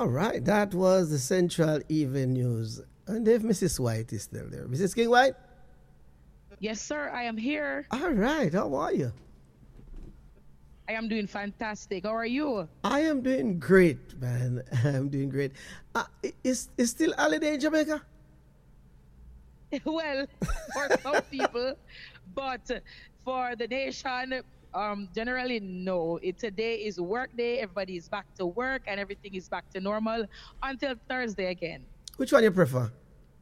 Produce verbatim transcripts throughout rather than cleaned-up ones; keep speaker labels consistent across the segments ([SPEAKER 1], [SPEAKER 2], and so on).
[SPEAKER 1] All right, that was the Central Evening News. And if Missus White is still there. Missus King White?
[SPEAKER 2] Yes, sir, I am here.
[SPEAKER 1] All right, how are you?
[SPEAKER 2] I am doing fantastic. How are you?
[SPEAKER 1] I am doing great, man. I'm doing great. Uh, is is still holiday in Jamaica?
[SPEAKER 2] Well, for some people, but for the nation, um, generally no. It, today is work day. Everybody is back to work, and everything is back to normal until Thursday again.
[SPEAKER 1] Which one you prefer?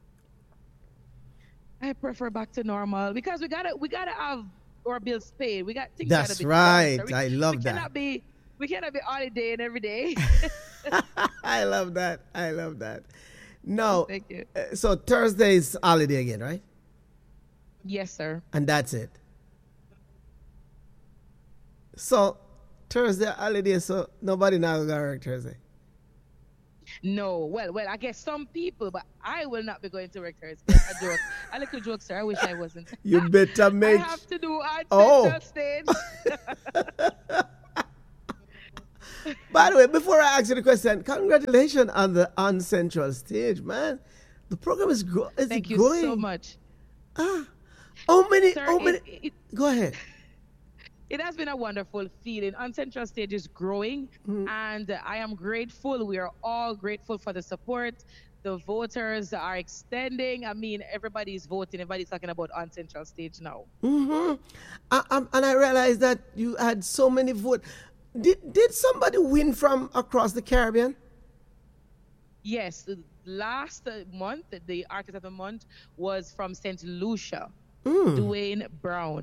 [SPEAKER 2] I prefer back to normal because we gotta we gotta have our bills paid. We got things.
[SPEAKER 1] That's
[SPEAKER 2] gotta be
[SPEAKER 1] right.
[SPEAKER 2] done. So we,
[SPEAKER 1] I love
[SPEAKER 2] we
[SPEAKER 1] that.
[SPEAKER 2] Cannot be we cannot be holidaying every day.
[SPEAKER 1] I love that. I love that. No.
[SPEAKER 2] Thank you.
[SPEAKER 1] uh, So Thursday is holiday again, right?
[SPEAKER 2] Yes, sir.
[SPEAKER 1] And that's it. So Thursday holiday, so nobody now going to work Thursday.
[SPEAKER 2] No, well, well, I guess some people, but I will not be going to work Thursday. A joke, a little joke, sir. I wish I wasn't.
[SPEAKER 1] You better
[SPEAKER 2] I
[SPEAKER 1] make.
[SPEAKER 2] have to do on
[SPEAKER 1] Oh.
[SPEAKER 2] Central Stage.
[SPEAKER 1] By the way, before I ask you the question, congratulations on the on Central Stage, man. The program is, gro- is
[SPEAKER 2] Thank you
[SPEAKER 1] going.
[SPEAKER 2] so much,
[SPEAKER 1] Ah, how many?
[SPEAKER 2] sir.
[SPEAKER 1] How many?
[SPEAKER 2] It, it,
[SPEAKER 1] Go ahead.
[SPEAKER 2] it has been a wonderful feeling. On Central Stage is growing, and I am grateful. We are all grateful for the support. The voters are extending. I mean, everybody's voting. Everybody's talking about On Central Stage now.
[SPEAKER 1] Mm-hmm. I, um, and I realized that you had so many votes. Did did somebody win from across the Caribbean?
[SPEAKER 2] Yes, the last uh, month, the artist of the month was from Saint Lucia, Dwayne Brown.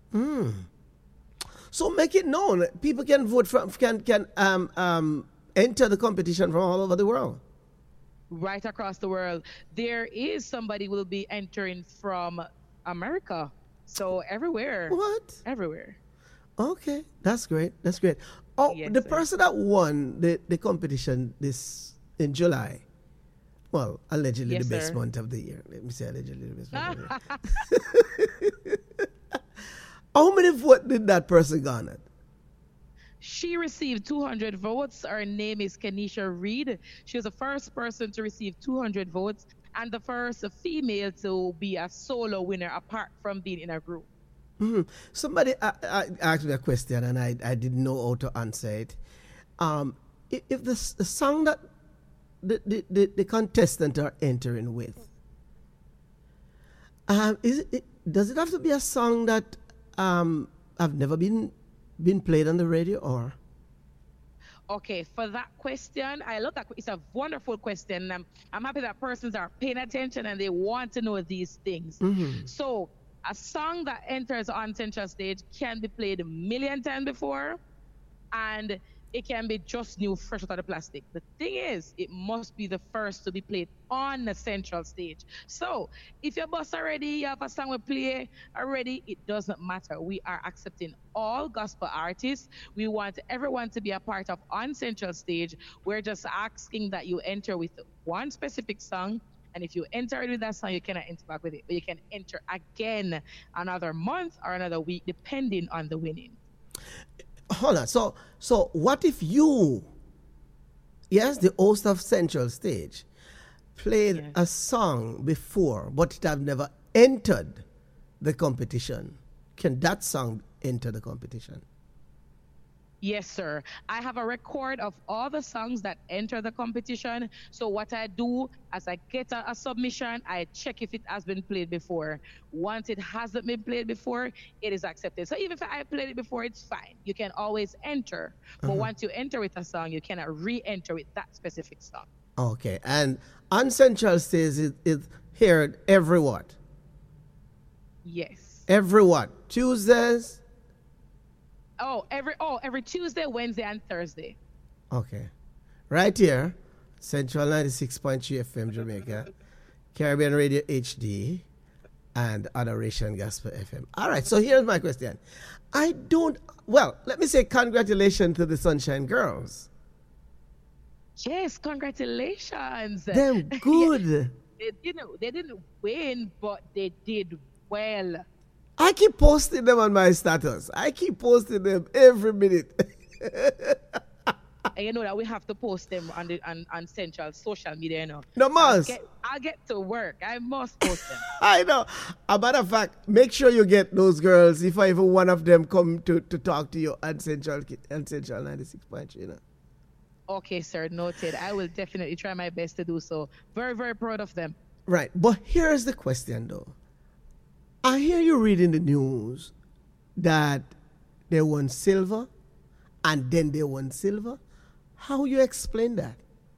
[SPEAKER 1] So make it known. People can vote from can can um um enter the competition from all over the world.
[SPEAKER 2] Right across the world. There is somebody will be entering from America. So everywhere.
[SPEAKER 1] What?
[SPEAKER 2] Everywhere.
[SPEAKER 1] Okay, that's great. That's great. Oh,
[SPEAKER 2] Yes,
[SPEAKER 1] the
[SPEAKER 2] sir.
[SPEAKER 1] person that won the, the competition this in July. Well, allegedly
[SPEAKER 2] Yes,
[SPEAKER 1] the best
[SPEAKER 2] sir.
[SPEAKER 1] month of the year. Let me say allegedly the best month of the year. How many votes did that person garner?
[SPEAKER 2] She received two hundred votes. Her name is Kenisha Reed. She was the first person to receive two hundred votes and the first female to be a solo winner apart from being in a group.
[SPEAKER 1] Mhm. Somebody uh, uh, asked me a question and I, I didn't know how to answer it. Um, if, if the, s- the song that the, the, the, the contestant are entering with, um, is it, it, does it have to be a song that um, have never been been played on the radio or?
[SPEAKER 2] Okay, for that question, I love that. It's a wonderful question. I'm, I'm happy that persons are paying attention and they want to know these things. So, a song that enters on Central Stage can be played a million times before, and it can be just new, fresh out of the plastic. The thing is, it must be the first to be played on the Central Stage. So, if your bus already, you have a song we play already, it doesn't matter. We are accepting all gospel artists. We want everyone to be a part of On Central Stage. We're just asking that you enter with one specific song. And if you enter with that song, you cannot enter back with it. But you can enter again another month or another week, depending on the winning.
[SPEAKER 1] Hold on. So so what if you, yes, the host of Central Stage, played
[SPEAKER 2] Yes.
[SPEAKER 1] a song before, but it have never entered the competition? Can that song enter the competition?
[SPEAKER 2] Yes, sir. I have a record of all the songs that enter the competition. So what I do, as I get a, a submission, I check if it has been played before. Once it hasn't been played before, it is accepted. So even if I played it before, it's fine. You can always enter. But once you enter with a song, you cannot re-enter with that specific song.
[SPEAKER 1] Okay. And on Central Stage is is heard every what?
[SPEAKER 2] Yes.
[SPEAKER 1] Every what? Tuesdays?
[SPEAKER 2] Oh, every oh every Tuesday, Wednesday, and Thursday.
[SPEAKER 1] Okay. Right here, Central ninety-six point three F M Jamaica, Caribbean Radio H D, and Adoration Gospel F M. All right, so here's my question. I don't, well, let me say congratulations to the Sunshine Girls.
[SPEAKER 2] Yes, congratulations.
[SPEAKER 1] Them good.
[SPEAKER 2] They didn't they didn't win, but they did well.
[SPEAKER 1] I keep posting them on my status. I keep posting them every minute.
[SPEAKER 2] and you know that we have to post them on the on, on Central social media, you know.
[SPEAKER 1] No,
[SPEAKER 2] I'll
[SPEAKER 1] must.
[SPEAKER 2] get, I'll get to work. I must post them.
[SPEAKER 1] I know. A matter of fact, make sure you get those girls if even one of them come to, to talk to you on Central on Central ninety-six point three, you know.
[SPEAKER 2] Okay, sir, noted. I will definitely try my best to do so. Very, very proud of them.
[SPEAKER 1] Right. But here's the question, though. I hear you reading the news that they won silver and then they won silver. How you explain that?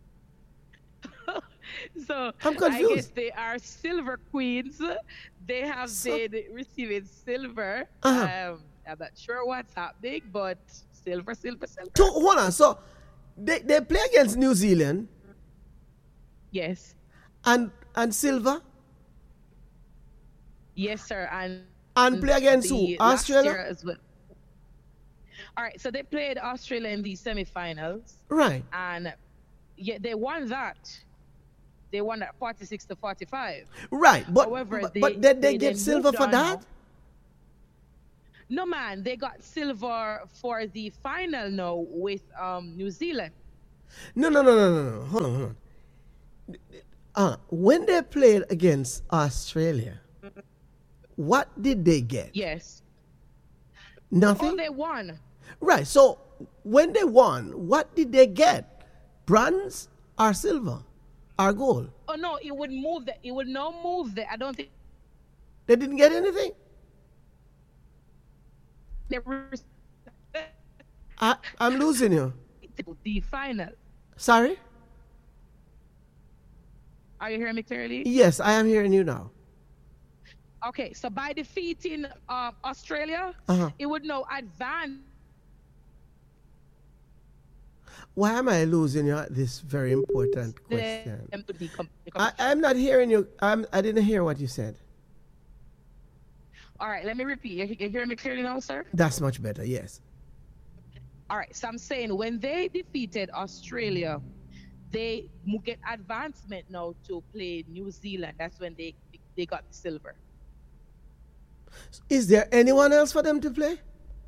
[SPEAKER 2] So
[SPEAKER 1] I'm confused.
[SPEAKER 2] I guess they are silver queens. They have
[SPEAKER 1] So-
[SPEAKER 2] been receiving silver.
[SPEAKER 1] Uh-huh.
[SPEAKER 2] Um, I'm not sure what's happening, but silver, silver, silver.
[SPEAKER 1] So, hold on. So, they, they play against New Zealand
[SPEAKER 2] Yes.
[SPEAKER 1] and, and silver
[SPEAKER 2] Yes, sir. And
[SPEAKER 1] and play against who?
[SPEAKER 2] the last
[SPEAKER 1] Australia?
[SPEAKER 2] year as well. All right, so they played Australia in the semifinals,
[SPEAKER 1] Right.
[SPEAKER 2] and yeah, they won that. They won that forty-six to forty-five.
[SPEAKER 1] Right. But,
[SPEAKER 2] However,
[SPEAKER 1] but,
[SPEAKER 2] they-
[SPEAKER 1] but did they,
[SPEAKER 2] they
[SPEAKER 1] get
[SPEAKER 2] then
[SPEAKER 1] silver
[SPEAKER 2] moved
[SPEAKER 1] for
[SPEAKER 2] on
[SPEAKER 1] that?
[SPEAKER 2] now. No, man, they got silver for the final now with um New Zealand.
[SPEAKER 1] No, no, no, no, no, no. Hold on, hold on. Uh, when they played against Australia, what did they get?
[SPEAKER 2] Yes.
[SPEAKER 1] Nothing?
[SPEAKER 2] Oh, they won.
[SPEAKER 1] Right. So when they won, what did they get? Bronze or silver or gold?
[SPEAKER 2] Oh no, it would move the. It would now move the. I don't think
[SPEAKER 1] They didn't get anything?
[SPEAKER 2] they were
[SPEAKER 1] I, I'm losing you.
[SPEAKER 2] the final.
[SPEAKER 1] Sorry?
[SPEAKER 2] Are you hearing me clearly?
[SPEAKER 1] Yes, I am hearing you now.
[SPEAKER 2] Okay, so by defeating um, Australia,
[SPEAKER 1] Uh-huh.
[SPEAKER 2] it would now advance.
[SPEAKER 1] Why am I losing you at this very important question?
[SPEAKER 2] them to the com- the
[SPEAKER 1] I,
[SPEAKER 2] competition.
[SPEAKER 1] I'm not hearing you. I'm, I didn't hear what you said.
[SPEAKER 2] All right, let me repeat. You, you hearing me clearly now, sir?
[SPEAKER 1] That's much better, yes.
[SPEAKER 2] All right, so I'm saying when they defeated Australia, they mo- get advancement now to play New Zealand. That's when they they got the silver.
[SPEAKER 1] Is there anyone else for them to play?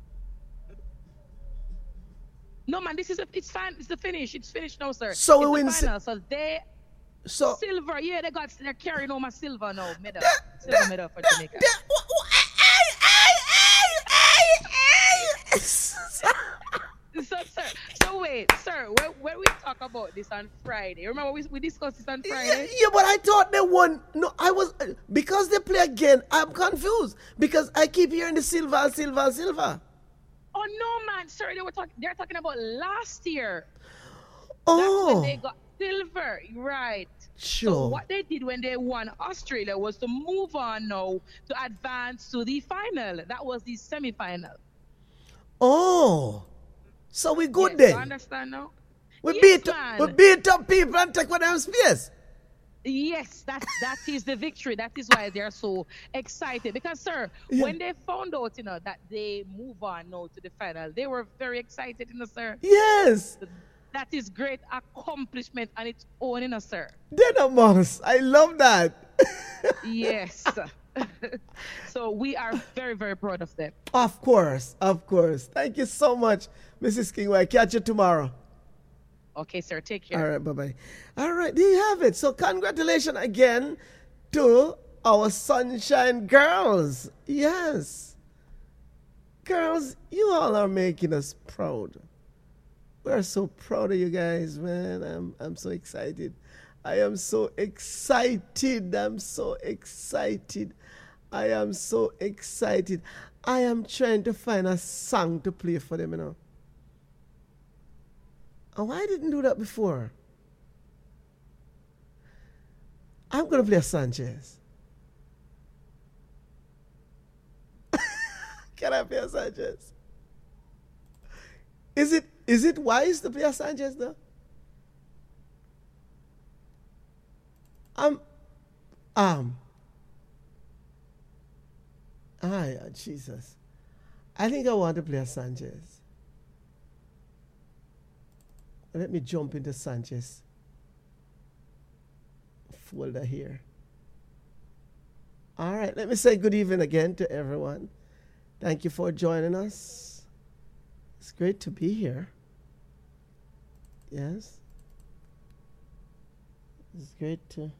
[SPEAKER 2] No, man, this is a, it's fine. It's the finish. It's finished now, sir.
[SPEAKER 1] So we
[SPEAKER 2] it's
[SPEAKER 1] win
[SPEAKER 2] the
[SPEAKER 1] si-
[SPEAKER 2] final. So they
[SPEAKER 1] So,
[SPEAKER 2] silver. Yeah, they got they're carrying on my silver now. Medal,
[SPEAKER 1] That-
[SPEAKER 2] silver
[SPEAKER 1] that-
[SPEAKER 2] medal for
[SPEAKER 1] that-
[SPEAKER 2] Jamaica.
[SPEAKER 1] that- wha- wha- ay, ay, ay, ay, ay.
[SPEAKER 2] So, sir, so wait, sir, when, when we talk about this on Friday, remember we, we discussed this on
[SPEAKER 1] Yeah,
[SPEAKER 2] Friday?
[SPEAKER 1] yeah, but I thought they won. No, I was because they play again. I'm confused because I keep hearing the silver, silver, silver.
[SPEAKER 2] Oh no, man, sir, they were talking. They're talking about last year. That's
[SPEAKER 1] Oh,
[SPEAKER 2] when they got silver, right?
[SPEAKER 1] sure.
[SPEAKER 2] So what they did when they won Australia was to move on now to advance to the final. That was the semi-final.
[SPEAKER 1] Oh, so we good
[SPEAKER 2] Yes, you
[SPEAKER 1] then.
[SPEAKER 2] understand now?
[SPEAKER 1] We
[SPEAKER 2] Yes,
[SPEAKER 1] beat
[SPEAKER 2] man.
[SPEAKER 1] we beat up people and take one of them space.
[SPEAKER 2] Yes, that that is the victory. That is why they're so excited. Because, sir,
[SPEAKER 1] Yeah.
[SPEAKER 2] when they found out, you know, that they move on now to the final, they were very excited, you know, sir.
[SPEAKER 1] Yes,
[SPEAKER 2] That is great accomplishment on its own, you know, sir.
[SPEAKER 1] then a mouse. I love that.
[SPEAKER 2] Yes. So we are very, very proud of them.
[SPEAKER 1] Of course, of course. Thank you so much, Missus Kingway. Catch you tomorrow.
[SPEAKER 2] Okay, sir. Take care.
[SPEAKER 1] All right, bye bye. All right, there you have it. So, congratulations again to our Sunshine Girls. Yes. Girls, you all are making us proud. We're so proud of you guys, man. I'm, I'm so excited. I am so excited. I'm so excited. I am so excited. I am trying to find a song to play for them, you know. Oh, why I didn't do that before? I'm gonna play a Sanchez. Can I play a Sanchez? Is it is it wise to play a Sanchez though? Um um Ah yeah, Jesus. I think I want to play a Sanchez. Let me jump into Sanchez folder here. All right, let me say good evening again to everyone. Thank you for joining us. It's great to be here. Yes. It's great to.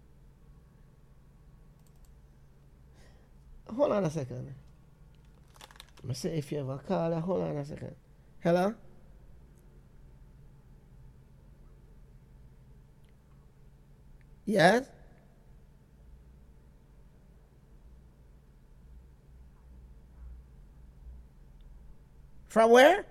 [SPEAKER 1] Hold on a second. I say if you ever call her, hold on a second. Hello? Yes? From where?